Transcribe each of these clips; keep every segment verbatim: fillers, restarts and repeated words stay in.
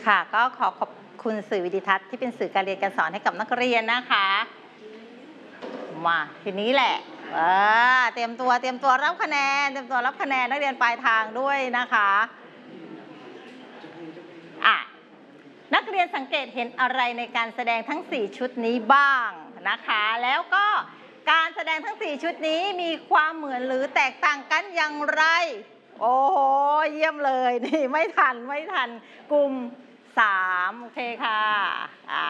ค่ะก็ขอขอบคุณสื่อวิดิทัศน์ที่เป็นสื่อการเรียนการสอนให้กับนักเรียนนะคะมาทีนี้แหละเออเตรียมตัวเตรียมตัวรับคะแนนเตรียมตัวรับคะแนนนักเรียนปลายทางด้วยนะคะอ่ะนักเรียนสังเกตเห็นอะไรในการแสดงทั้งสี่ชุดนี้บ้างนะคะแล้วก็การแสดงทั้งสี่ชุดนี้มีความเหมือนหรือแตกต่างกันอย่างไรโอ้โหเยี่ยมเลยนี่ไม่ทันไม่ทันกลุ่มสามโอเคค่ะอ่า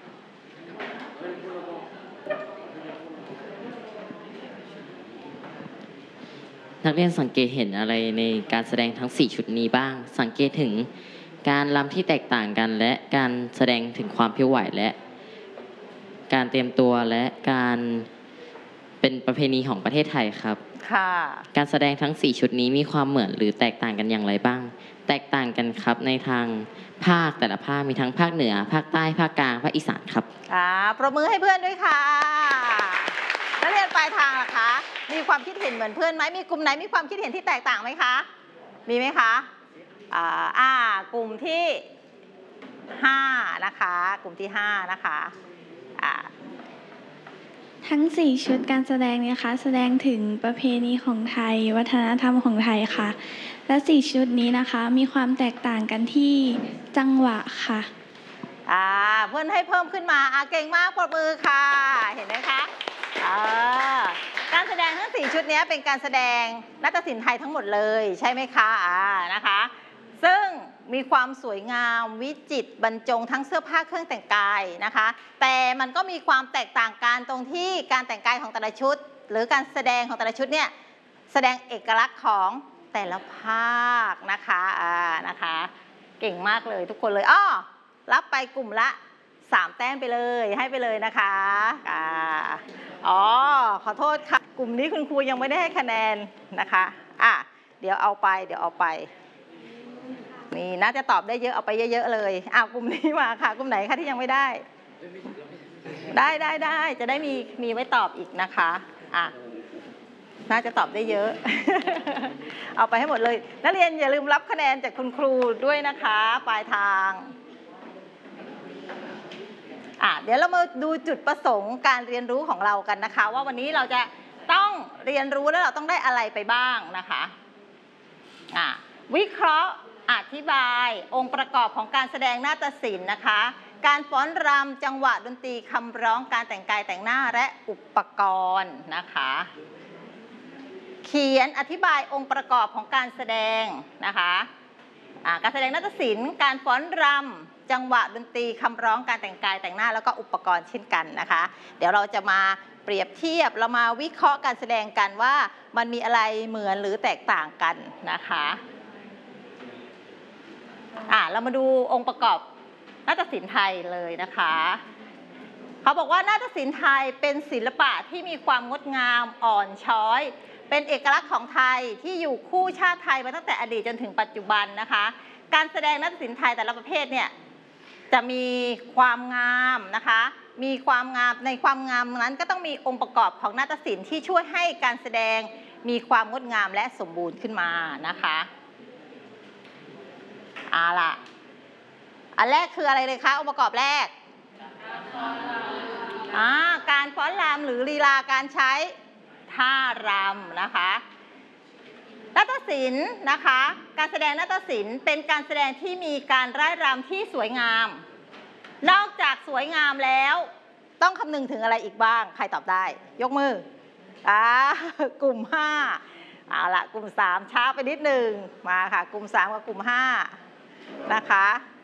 นักเรียนสังเกตเห็นอะไรในการแสดงทั้งสี่ชุดนี้บ้างสังเกตถึงการรำที่แตกต่างกันและการแสดงถึงความผิวไหวและการเตรียมตัวและการเป็นประเพณีของประเทศไทยครับค่ะการแสดงทั้งสี่ชุดนี้มีความเหมือนหรือแตกต่างกันอย่างไรบ้างแตกต่างกันครับในทางภาคแต่ละภาคมีทั้งภาคเหนือภาคใต้ภาคกลางภาคอีสานครับอ่าปรบมือให้เพื่อนด้วยค่ะนักเรียนปลายทางล่ะคะมีความคิดเห็นเหมือนเพื่อนไหมมีกลุ่มไหนมีความคิดเห็นที่แตกต่างไหมคะมีไหมคะอ่าอ่ากลุ่มที่ห้านะคะกลุ่มที่ห้านะคะอ่าทั้งสี่ชุดการแสดงเนี่ยค่ะแสดงถึงประเพณีของไทยวัฒนธรรมของไทยค่ะและสี่ชุดนี้นะคะมีความแตกต่างกันที่จังหวะค่ะอ่าเพื่อนให้เพิ่มขึ้นมาอ่าเก่งมากปรบมือค่ะเห็นไหมคะอ่าการแสดงทั้งสี่ชุดนี้เป็นการแสดงนาฏศิลป์ไทยทั้งหมดเลยใช่ไหมคะอ่านะคะซึ่งมีความสวยงามวิจิตรบรรจงทั้งเสื้อผ้าเครื่องแต่งกายนะคะแต่มันก็มีความแตกต่างกันตรงที่การแต่งกายของแต่ละชุดหรือการแสดงของแต่ละชุดเนี่ยแสดงเอกลักษณ์ของแต่ละภาคนะคะอ่านะคะเก่งมากเลยทุกคนเลยอ้อรับไปกลุ่มละสามแต้มไปเลยให้ไปเลยนะคะอ่าอ๋อขอโทษค่ะกลุ่มนี้คุณครูยังไม่ได้ให้คะแนนนะคะอ่ะเดี๋ยวเอาไปเดี๋ยวเอาไปนี่น่าจะตอบได้เยอะเอาไปเยอะๆเลยอ้าวกลุ่มนี้มาค่ะกลุ่มไหนคะที่ยังไม่ได้ได้ได้ได้จะได้มีมีไว้ตอบอีกนะคะอ่ะน่าจะตอบได้เยอะ เอาไปให้หมดเลยนักเรียนอย่าลืมรับคะแนนจากคุณครูด้วยนะคะปลายทางอ่ะเดี๋ยวเรามาดูจุดประสงค์การเรียนรู้ของเรากันนะคะว่าวันนี้เราจะต้องเรียนรู้แล้วเราต้องได้อะไรไปบ้างนะคะอ่ะวิเคราะห์อธิบายองค์ประกอบของการแสดงนาฏศิลป์นะคะการฟ้อนรำจังหวะดนตรีคำร้องการแต่งกายแต่งหน้าและอุปกรณ์นะคะเขียนอธิบายองค์ประกอบของการแสดงนะคะการแสดงนาฏศิลป์การฟ้อนรำจังหวะดนตรีคำร้องการแต่งกายแต่งหน้าแล้วก็อุปกรณ์เช่นกันนะคะเดี๋ยวเราจะมาเปรียบเทียบเรามาวิเคราะห์การแสดงกันว่ามันมีอะไรเหมือนหรือแตกต่างกันนะคะอ่ะเรามาดูองค์ประกอบนาฏศิลป์ไทยเลยนะคะเขาบอกว่านาฏศิลป์ไทยเป็นศิลปะที่มีความงดงามอ่อนช้อยเป็นเอกลักษณ์ของไทยที่อยู่คู่ชาติไทยมาตั้งแต่อดีตจนถึงปัจจุบันนะคะการแสดงนาฏศิลป์ไทยแต่ละประเภทเนี่ยจะมีความงามนะคะมีความงามในความงามนั้นก็ต้องมีองค์ประกอบของนาฏศิลป์ที่ช่วยให้การแสดงมีความงดงามและสมบูรณ์ขึ้นมานะคะเอาล่ะอันแรกคืออะไรเลยคะองค์ประกอบแรกอ่าการฟ้อนรำหรือลีลาการใช้ท่ารำนะคะนาฏศิลป์นะคะการแสดงนาฏศิลป์เป็นการแสดงที่มีการร่ายรำที่สวยงามนอกจากสวยงามแล้วต้องคำนึงถึงอะไรอีกบ้างใครตอบได้ยกมืออ่ากลุ่มห้าเอาล่ะกลุ่มสามช้าไปนิดหนึ่งมาค่ะกลุ่มสามกับกลุ่มห้านะคะ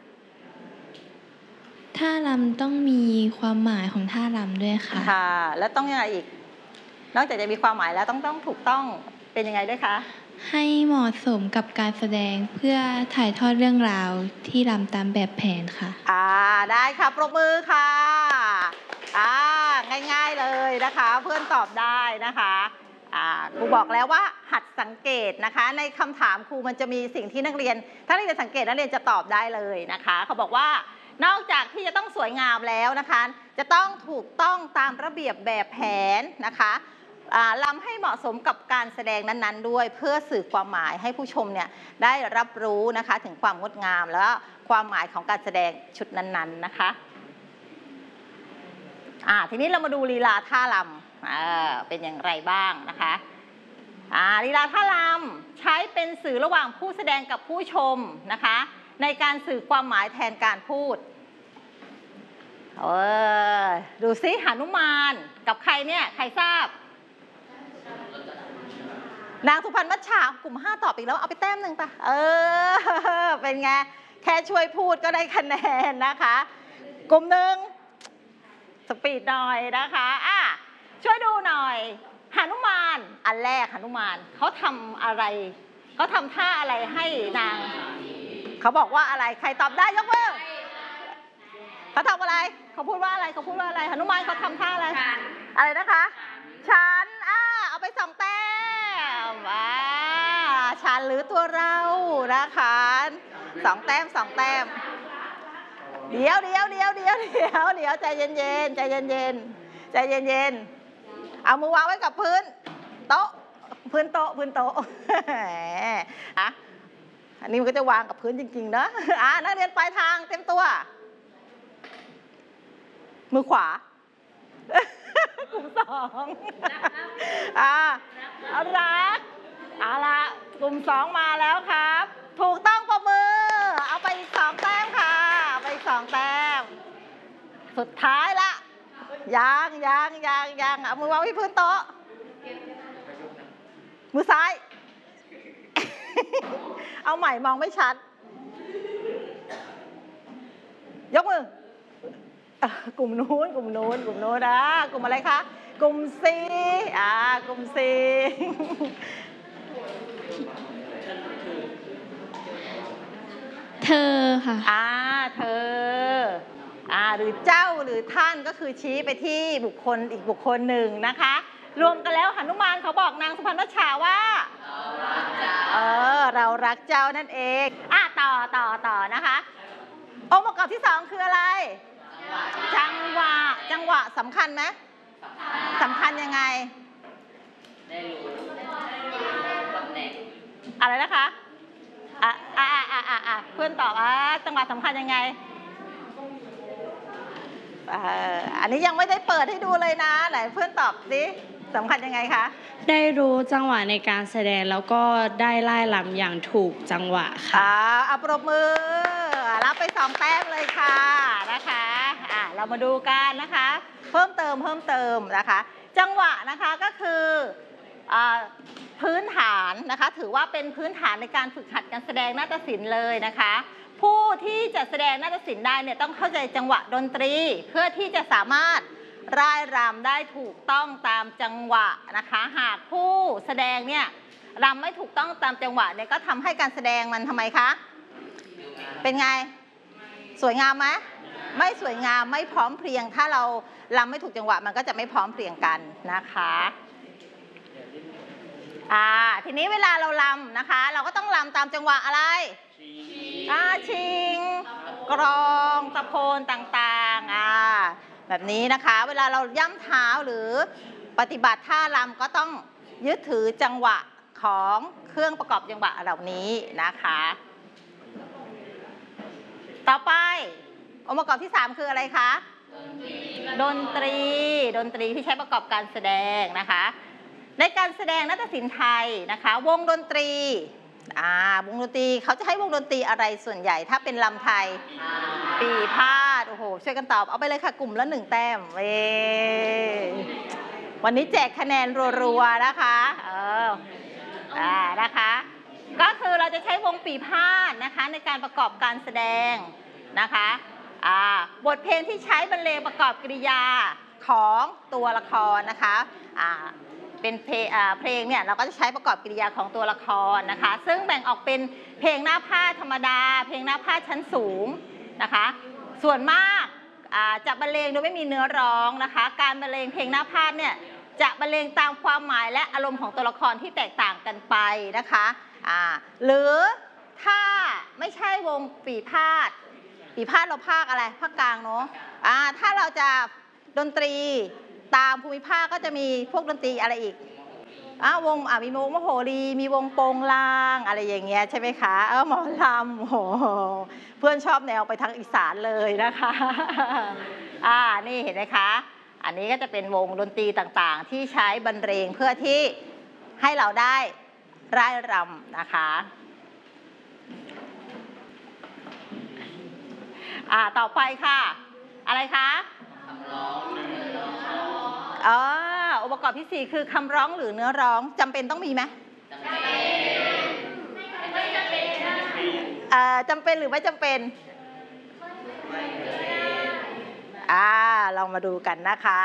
ท่ารำต้องมีความหมายของท่ารำด้วยค่ะค่ะแล้วต้องยังไงอีกนอกจากจะมีความหมายแล้วต้องต้องถูกต้องเป็นยังไงด้วยคะให้เหมาะสมกับการแสดงเพื่อถ่ายทอดเรื่องราวที่รำตามแบบแผนค่ะอ่าได้ค่ะปรบมือค่ะอ่าง่ายๆเลยนะคะเพื่อนตอบได้นะคะอ่าครูบอกแล้วว่าหัดสังเกตนะคะในคำถามครูมันจะมีสิ่งที่นักเรียนถ้านักเรียนสังเกตนักเรียนจะตอบได้เลยนะคะเขาบอกว่านอกจากที่จะต้องสวยงามแล้วนะคะจะต้องถูกต้องตามระเบียบแบบแผนนะคะอ่ารำให้เหมาะสมกับการแสดงนั้นๆด้วย เพื่อสื่อความหมายให้ผู้ชมเนี่ยได้รับรู้นะคะถึงความงดงามแล้วความหมายของการแสดงชุดนั้นๆนะคะอ่าทีนี้เรามาดูลีลาท่ารำอ่าเป็นอย่างไรบ้างนะคะอ่าลีลาท่ารำใช้เป็นสื่อระหว่างผู้แสดงกับผู้ชมนะคะในการสื่อความหมายแทนการพูดเออดูซิหนุมานกับใครเนี่ยใครทราบนางสุพรรณมัชชากลุ่มห้าตอบอีกแล้วเอาไปแต้มหนึ่งปะเออเป็นไงแค่ช่วยพูดก็ได้คะแนนนะคะกลุ่มหนึ่งสปีดหน่อยนะคะอ่ะช่วยดูหน่อยหนุมานอันแรกหนุมานเขาทำอะไรเขาทำท่าอะไรให้นางเขาบอกว่าอะไรใครตอบได้ยกมือเขาทำอะไรเขาพูดว่าอะไรเขาพูดว่าอะไรหนุมานเขาทำท่าอะไรอะไรนะคะฉันอ่าเอาไปสองแต้มอ่าฉันหรือตัวเรานะคะสองแต้มสองแต้มเดี๋ยวเดี๋ยวเดี๋ยวเดี๋ยวเดี๋ยวเดี๋ยวใจเย็นเย็นใจเย็นเย็นใจเย็นเย็นเอามือวางไว้กับพื้นโต๊ะพื้นโต๊ะพื้นโต๊ะอ่ะอันนี้มันก็จะวางกับพื้นจริงๆเนอะอ่ะนักเรียนปลายทางเต็มตัวมือขวากลุ่มสองอ่าเอารักเอาละกลุ่มสองมาแล้วครับถูกต้องประมือเอาไปอีกสองแต้มค่ะเอาไปอีกสองแต้มสุดท้ายละยังยังยังยังเอามือวางที่พื้นโต๊ะมือซ้ายเอาใหม่มองไม่ชัดยกมือกลุ่มนู้นกลุ่มนู้นกลุ่มนู้นนะกลุ่มอะไรคะกลุ่มซีอ่ากลุ่มซีเธอค่ะอ่าเธออ่าหรือเจ้าหรือท่านก็คือชี้ไปที่บุคคลอีกบุคคลหนึ่งนะคะรวมกันแล้วหนุมานเขาบอกนางสุพรรณมัชชาว่าเออเรารักเจ้านั่นเองอ่ะต่อต่อต่อนะคะองค์ประกอบที่สองคืออะไรจังหวะจังหวะสำคัญไหมสำคัญยังไงอะไรนะคะอ่ะอ่ะอ่ะอ่ะอ่ะเพื่อนตอบว่าจังหวะสำคัญยังไงอ่าอันนี้ยังไม่ได้เปิดให้ดูเลยนะไหนเพื่อนตอบสิสำคัญยังไงคะได้รู้จังหวะในการแสดงแล้วก็ได้ไล่ลำอย่างถูกจังหวะค่ะอ่าเอาปรบมือรับไปสองแต้มเลยค่ะนะคะอ่าเรามาดูกันนะคะเพิ่มเติมเพิ่มเติมนะคะจังหวะนะคะก็คืออ่าพื้นฐานนะคะถือว่าเป็นพื้นฐานในการฝึกหัดการแสดงนาฏศิลป์เลยนะคะผู้ที่จะแสดงนาฏศิลป์ได้เนี่ยต้องเข้าใจจังหวะดนตรีเพื่อที่จะสามารถร่ายรำได้ถูกต้องตามจังหวะนะคะหากผู้แสดงเนี่ยรำไม่ถูกต้องตามจังหวะเนี่ยก็ทำให้การแสดงมันทำไมคะเป็นไงสวยงามไหมไม่สวยงามไม่พร้อมเพรียงถ้าเรารำไม่ถูกจังหวะมันก็จะไม่พร้อมเพรียงกันนะคะอ่าทีนี้เวลาเรารำนะคะเราก็ต้องรำตามจังหวะอะไรอ่าชิงกรองตะโพนต่างๆอ่าแบบนี้นะคะเวลาเราย่ำเท้าหรือปฏิบัติท่ารำก็ต้องยึดถือจังหวะของเครื่องประกอบจังหวะเหล่านี้นะคะต่อไปองค์ประกอบที่สามคืออะไรคะดนตรีดนตรีที่ใช้ประกอบการแสดงนะคะในการแสดงนาฏศิลป์ไทยนะคะวงดนตรีอ่าวงดนตรีเขาจะให้วงดนตรีอะไรส่วนใหญ่ถ้าเป็นลำไทยปีพาดโอ้โหช่วยกันตอบเอาไปเลยค่ะกลุ่มละหนึ่งแต้มเว้วันนี้แจกคะแนนรัวๆนะคะเอออ่านะคะก็คือเราจะใช้วงปีพาดนะคะในการประกอบการแสดงนะคะอ่าบทเพลงที่ใช้บรรเลงประกอบกริยาของตัวละครนะคะอ่าเป็นเพลงเพลงเนี่ยเราก็จะใช้ประกอบกิริยาของตัวละครนะคะซึ่งแบ่งออกเป็นเพลงหน้าผ้าธรรมดาเพลงหน้าผ้าชั้นสูงนะคะส่วนมากจะบรรเลงโดยไม่มีเนื้อร้องนะคะการบรรเลงเพลงหน้าผ้าเนี่ยจะบรรเลงตามความหมายและอารมณ์ของตัวละครที่แตกต่างกันไปนะคะอ่าหรือถ้าไม่ใช่วงปีพาดปีพาดเราภาคอะไรภาคกลางเนาะอ่าถ้าเราจะดนตรีตามภูมิภาคก็จะมีพวกดนตรีอะไรอีกอ่าวงอ่ะมีวงมโหรีมีวงโปงลางอะไรอย่างเงี้ยใช่ไหมคะเออหมอลำโอ้โหเพื่อนชอบแนวไปทางอีสานเลยนะคะอ่านี่เห็นไหมคะอันนี้ก็จะเป็นวงดนตรีต่างๆที่ใช้บรรเลงเพื่อที่ให้เราได้ร่ายรำนะคะอ่าต่อไปค่ะอะไรคะคำร้องหรือเนื้อร้องอ๋อองค์ประกอบที่สี่คือคำร้องหรือเนื้อร้องจำเป็นต้องมีไหมจำเป็นไม่จำเป็นอ่าจำเป็นหรือไม่จำเป็นอ่าลองมาดูกันนะคะ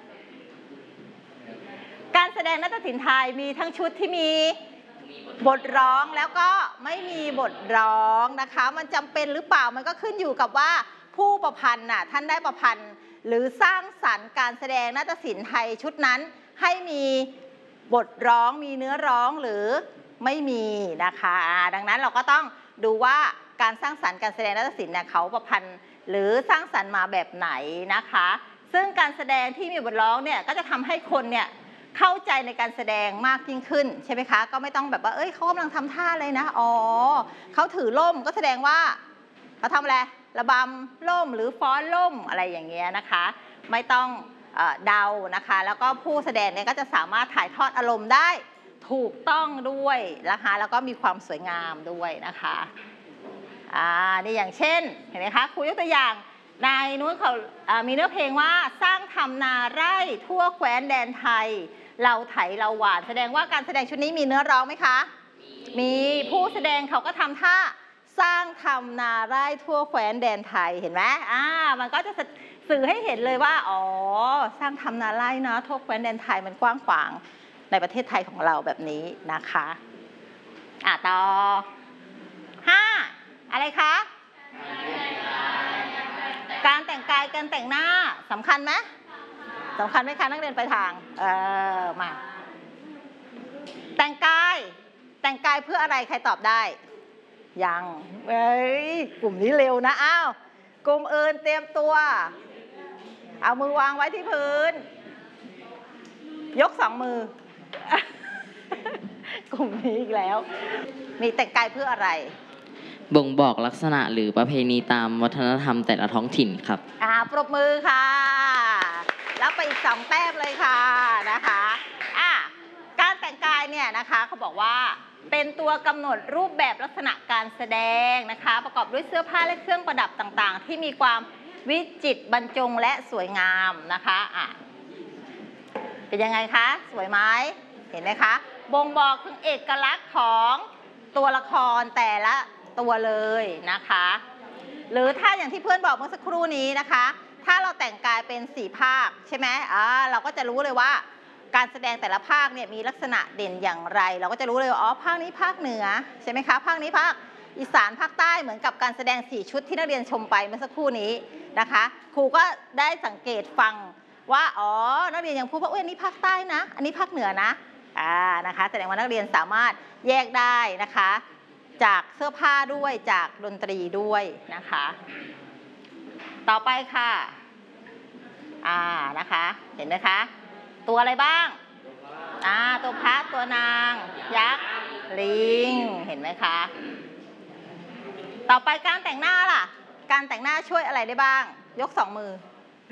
การแสดงนาฏศิลป์ไทยมีทั้งชุดที่มีบทร้องแล้วก็ไม่มีบทร้องนะคะมันจำเป็นหรือเปล่ามันก็ขึ้นอยู่กับว่าผู้ประพันธ์น่ะท่านได้ประพันธ์หรือสร้างสรรค์การแสดงนาฏศิลป์ไทยชุดนั้นให้มีบทร้องมีเนื้อร้องหรือไม่มีนะคะดังนั้นเราก็ต้องดูว่าการสร้างสรรค์การแสดงนาฏศิลป์เนี่ยเขาประพันธ์หรือสร้างสรรค์มาแบบไหนนะคะซึ่งการแสดงที่มีบทร้องเนี่ยก็จะทำให้คนเนี่ยเข้าใจในการแสดงมากยิ่งขึ้นใช่ไหมคะก็ไม่ต้องแบบว่าเอ้ยเขากำลังทำท่าอะไรนะอ๋อเขาถือล่มก็แสดงว่าเขาทำอะไรระบำล่มหรือฟ้อนล่มอะไรอย่างเงี้ยนะคะไม่ต้องเอ่อเดานะคะแล้วก็ผู้แสดงเนี่ยก็จะสามารถถ่ายทอดอารมณ์ได้ถูกต้องด้วยนะคะแล้วก็มีความสวยงามด้วยนะคะอ่านี่อย่างเช่นเห็นไหมคะครูยกตัวอย่างในนู้นเขามีเนื้อเพลงว่าสร้างทำนาไร่ทั่วแคว้นแดนไทยเราไถเราหวานแสดงว่าการแสดงชุดนี้มีเนื้อร้องไหมคะมีผู้แสดงเขาก็ทำท่าสร้างทำนาไร่ทั่วแคว้นแดนไทยเห็นไหมอ่ามันก็จะสื่อให้เห็นเลยว่าอ๋อสร้างทำนาไร่นะทั่วแคว้นแดนไทยมันกว้างขวางในประเทศไทยของเราแบบนี้นะคะอ่ะต่อห้าอะไรคะการแต่งกายการแต่งหน้าสำคัญไหมสำคัญไหมคะนักเรียนไปทางเออมาแต่งกายแต่งกายเพื่ออะไรใครตอบได้ยังเอ้ยกลุ่มนี้เร็วนะอ้าวกลุ่มอื่นเตรียมตัวเอามือวางไว้ที่พื้นยกสองมือ กลุ่มนี้อีกแล้วมีแต่งกายเพื่ออะไรบ่งบอกลักษณะหรือประเพณีตามวัฒนธรรมแต่ละท้องถิ่นครับอ่าปรบมือค่ะแล้วไปอีกสองแต้มเลยค่ะนะคะอ่ะการแต่งกายเนี่ยนะคะเขาบอกว่าเป็นตัวกำหนดรูปแบบลักษณะการแสดงนะคะประกอบด้วยเสื้อผ้าและเครื่องประดับต่างๆที่มีความวิจิตรบรรจงและสวยงามนะคะอ่ะเป็นยังไงคะสวยไหมเห็นไหมคะบ่งบอกถึงเอกลักษณ์ของตัวละครแต่ละตัวเลยนะคะหรือถ้าอย่างที่เพื่อนบอกเมื่อสักครู่นี้นะคะถ้าเราแต่งกายเป็นสี่ภาคใช่ไหมอ่าเราก็จะรู้เลยว่าการแสดงแต่ละภาคเนี่ยมีลักษณะเด่นอย่างไรเราก็จะรู้เลยว่าอ๋อภาคนี้ภาคเหนือใช่ไหมคะภาคนี้ภาคอีสานภาคใต้เหมือนกับการแสดงสี่ชุดที่นักเรียนชมไปเมื่อสักครู่นี้นะคะครูก็ได้สังเกตฟังว่าอ๋อนักเรียนยังพูดว่าเอ้ยอันนี้ภาคใต้นะอันนี้ภาคเหนือนะอ่านะคะแสดงว่านักเรียนสามารถแยกได้นะคะจากเสื้อผ้าด้วยจากดนตรีด้วยนะคะต่อไปค่ะอ่านะคะเห็นไหมคะตัวอะไรบ้างอ่าตัวพระตัวนางยักษ์ลิงเห็นไหมคะต่อไปการแต่งหน้าล่ะการแต่งหน้าช่วยอะไรได้บ้างยกสองมือ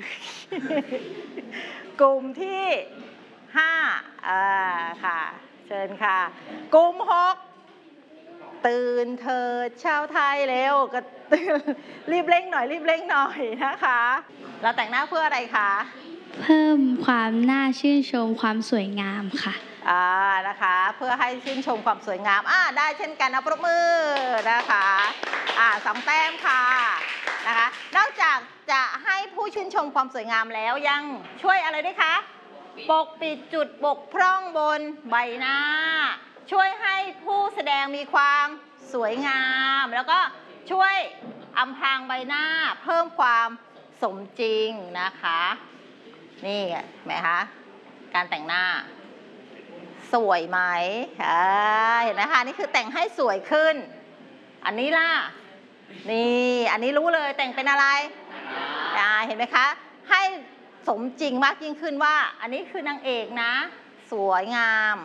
กลุ่มที่ห้าอ่าค่ะเชิญค่ะกลุ่มหกตื่นเถิดชาวไทยเร็วก็รีบเร่งหน่อยรีบเร่งหน่อยนะคะเราแต่งหน้าเพื่ออะไรคะเพิ่มความน่าชื่นชมความสวยงามค่ะอ่านะคะเพื่อให้ชื่นชมความสวยงามอ่าได้เช่นกันนะปรบมือนะคะอ่าสองแต้มค่ะนะคะนอกจากจะให้ผู้ชื่นชมความสวยงามแล้วยังช่วยอะไรด้วยคะปกปิดจุดบกพร่องบนใบหน้าช่วยให้ผู้แสดงมีความสวยงามแล้วก็ช่วยอำพรางใบหน้าเพิ่มความสมจริงนะคะนี่เห็นไหมคะการแต่งหน้าสวยไหมเห็นไหมคะนี่คือแต่งให้สวยขึ้นอันนี้ล่ะนี่อันนี้รู้เลยแต่งเป็นอะไรเห็นไหมคะให้สมจริงมากยิ่งขึ้นว่า อันนี้คือนางเอกนะ สวยงาม